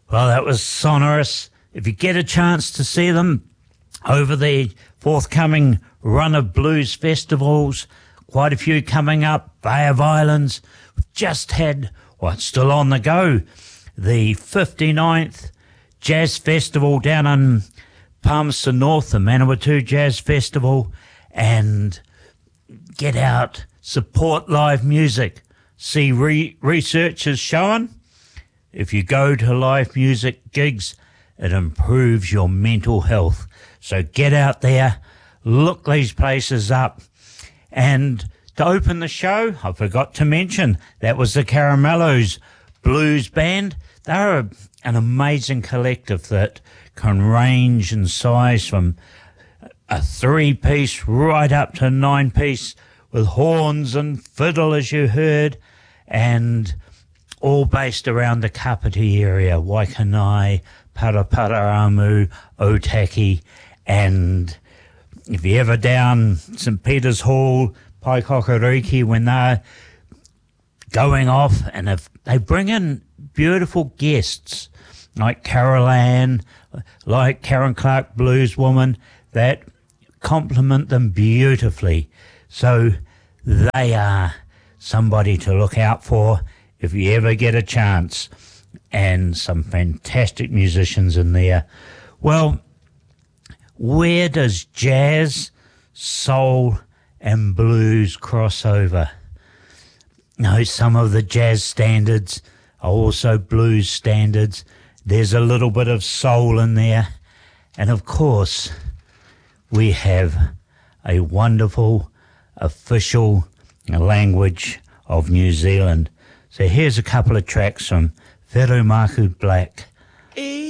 Well, that was Sonorous. If you get a chance to see them over the forthcoming run of blues festivals, quite a few coming up, Bay of Islands. We've just had, it's still on the go, the 59th Jazz Festival down in Palmerston North, the Manawatu Jazz Festival, and get out, support live music. See, research has shown if you go to live music gigs, it improves your mental health. So get out there, look these places up. And to open the show, I forgot to mention, that was the Caramellos Blues Band. They're an amazing collective that can range in size from a 3-piece right up to 9-piece with horns and fiddle, as you heard, and all based around the Kapiti area, Waikanae, Paraparaamu, Otaki, and if you're ever down St. Peter's Hall, Paikokariki, when they're going off, and if they bring in beautiful guests like Carol Ann, like Karen Clark Blues Woman, that compliment them beautifully. So they are somebody to look out for if you ever get a chance, and some fantastic musicians in there. Well, where does jazz, soul and blues cross over? No, some of the jazz standards are also blues standards. There's a little bit of soul in there. And of course, we have a wonderful official language of New Zealand. So here's a couple of tracks from Verumaku Black.